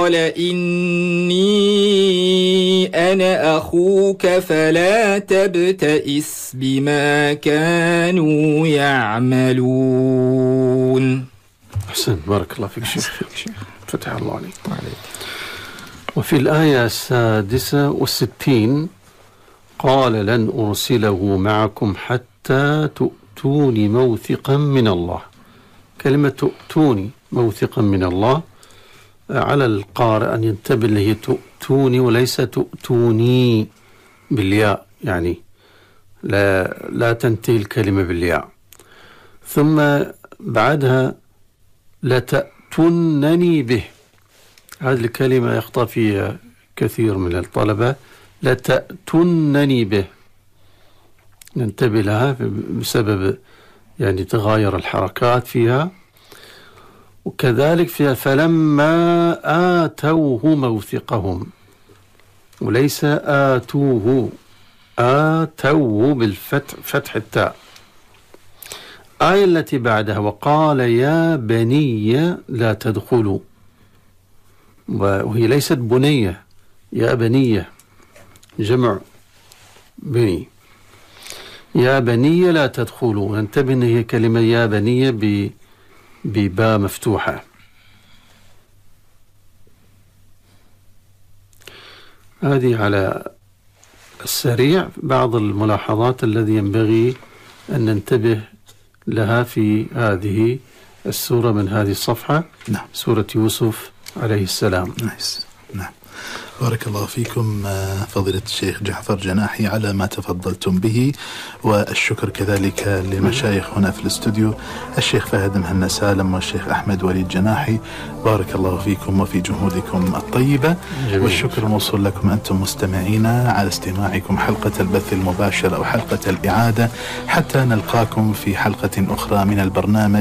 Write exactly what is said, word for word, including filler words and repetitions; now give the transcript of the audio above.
قال إني أنا أخوك فلا تبتئس بما كانوا يعملون. أحسن، بارك الله فيك شيخ، فتح الله عليك. وفي الآية السادسة والستين قال لن أرسله معكم حتى تؤتوني موثقا من الله. كلمة تؤتوني موثقا من الله على القارئ أن ينتبه له، تؤتوني وليس تؤتوني بالياء، يعني لا, لا تنتهي الكلمة بالياء. ثم بعدها لتأتونني به، هذه الكلمة يخطأ فيها كثير من الطلبة، لتأتونني به، ننتبه لها بسبب يعني تغاير الحركات فيها. وكذلك فيها فلما آتوه موثقهم، وليس آتوه، آتوه بالفتح، فتح التاء. آية التي بعدها وقال يا بني لا تدخلوا، وهي ليست بنية، يا بنية جمع بني، يا بني لا تدخلوا، ننتبه أن هي كلمة يا بنية بباء مفتوحة. هذه على السريع بعض الملاحظات الذي ينبغي أن ننتبه لها في هذه السورة من هذه الصفحة. نعم. سورة يوسف عليه السلام. نعم. بارك الله فيكم فضيلة الشيخ جعفر جناحي على ما تفضلتم به، والشكر كذلك لمشايخ هنا في الاستوديو الشيخ فهد مهنا سالم والشيخ أحمد وليد جناحي، بارك الله فيكم وفي جهودكم الطيبة. جميل. والشكر موصول لكم أنتم مستمعينا على استماعكم حلقة البث المباشر أو حلقة الإعادة، حتى نلقاكم في حلقة أخرى من البرنامج